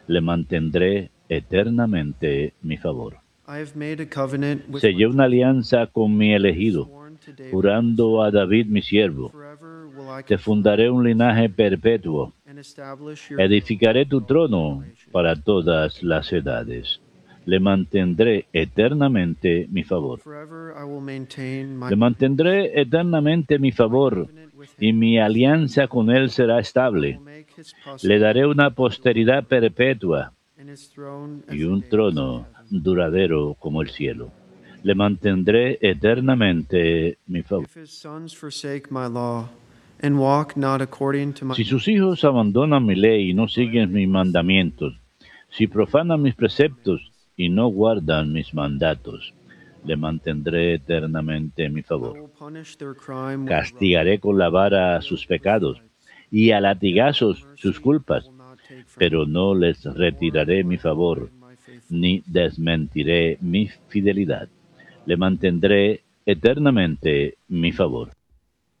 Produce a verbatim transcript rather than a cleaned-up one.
le mantendré eternamente mi favor. I have made a covenant with Sellé my una alianza con mi I elegido, sworn to David, jurando a David mi siervo. forever will I Te confirm fundaré un linaje perpetuo, and establish your edificaré tu throne for all trono generations. para todas las edades. Le mantendré eternamente mi favor. Forever I will maintain my Le mantendré eternamente mi favor, covenant with y him. mi alianza con él será I estable. will make his Le posterity daré una posteridad perpetua and his throne as y the un days of trono heaven. duradero como el cielo. Le mantendré eternamente mi favor. If his sons forsake my law and walk not according to my Si sus hijos abandonan mi ley y no siguen mis mandamientos, si profanan mis preceptos y no guardan mis mandatos, le mantendré eternamente mi I favor. will punish their crime with a rod, Castigaré con la vara sus pecados y a latigazos sus mercy culpas, I will not take from pero them, no les nor retiraré will mi I favor, forget my faithfulness. ni desmentiré mi fidelidad. Le mantendré eternamente mi favor.